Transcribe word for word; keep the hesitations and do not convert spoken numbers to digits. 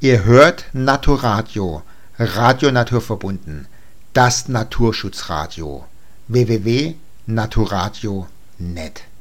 Ihr hört Naturradio, Radio naturverbunden, das Naturschutzradio. w w w punkt naturradio punkt net